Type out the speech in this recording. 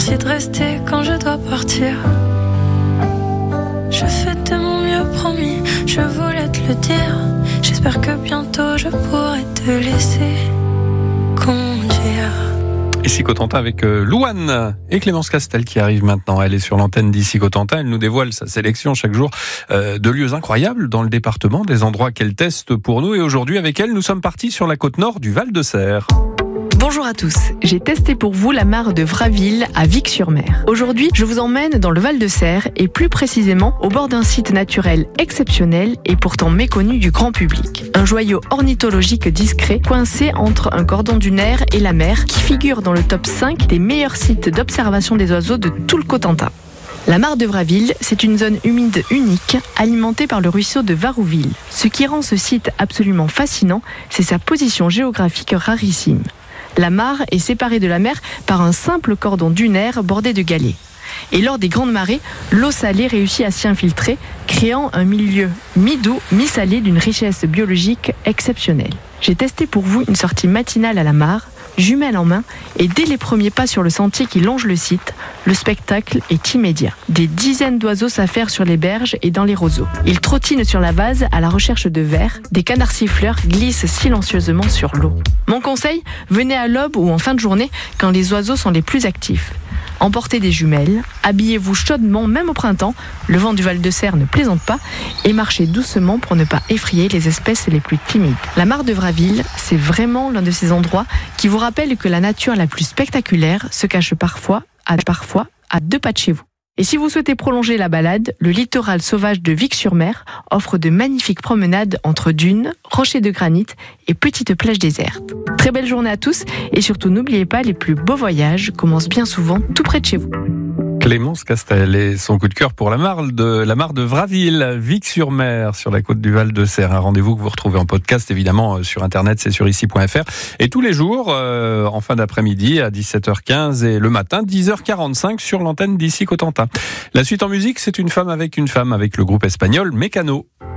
C'est de rester quand je dois partir. Je fais de mon mieux, promis, je voulais te le dire. J'espère que bientôt je pourrai te laisser conduire. Ici Cotentin avec Louane et Clémence Castel qui arrive maintenant. Elle est sur l'antenne d'Ici Cotentin. Elle nous dévoile sa sélection chaque jour de lieux incroyables dans le département, des endroits qu'elle teste pour nous. Et aujourd'hui, avec elle, nous sommes partis sur la côte nord du Val-de-Serre. Bonjour à tous, j'ai testé pour vous la mare de Vraville à Vic-sur-Mer. Aujourd'hui, je vous emmène dans le Val-de-Serre et plus précisément au bord d'un site naturel exceptionnel et pourtant méconnu du grand public. Un joyau ornithologique discret coincé entre un cordon dunaire et la mer qui figure dans le top 5 des meilleurs sites d'observation des oiseaux de tout le Cotentin. La mare de Vraville, c'est une zone humide unique, alimentée par le ruisseau de Varouville. Ce qui rend ce site absolument fascinant, c'est sa position géographique rarissime. La mare est séparée de la mer par un simple cordon dunaire bordé de galets. Et lors des grandes marées, l'eau salée réussit à s'y infiltrer, créant un milieu mi-doux, mi-salé d'une richesse biologique exceptionnelle. J'ai testé pour vous une sortie matinale à la mare, jumelle en main, et dès les premiers pas sur le sentier qui longe le site, le spectacle est immédiat. Des dizaines d'oiseaux s'affairent sur les berges et dans les roseaux. Ils trottinent sur la vase à la recherche de vers, des canards siffleurs glissent silencieusement sur l'eau. Mon conseil, venez à l'aube ou en fin de journée quand les oiseaux sont les plus actifs. Emportez des jumelles, habillez-vous chaudement même au printemps, le vent du Val-de-Serre ne plaisante pas, et marchez doucement pour ne pas effrayer les espèces les plus timides. La mare de Vraville, c'est vraiment l'un de ces endroits qui vous rappelle que la nature la plus spectaculaire se cache parfois à 2 pas de chez vous. Et si vous souhaitez prolonger la balade, le littoral sauvage de Vic-sur-Mer offre de magnifiques promenades entre dunes, rochers de granit et petites plages désertes. Très belle journée à tous et surtout n'oubliez pas, les plus beaux voyages commencent bien souvent tout près de chez vous. Clémence Castel et son coup de cœur pour la mare de Vraville, Vic-sur-Mer, sur la côte du Val-de-Serre. Un rendez-vous que vous retrouvez en podcast, évidemment, sur Internet, c'est sur ici.fr. Et tous les jours, en fin d'après-midi, à 17h15 et le matin, 10h45 sur l'antenne d'Ici Cotentin. La suite en musique, c'est une femme avec le groupe espagnol Mecano.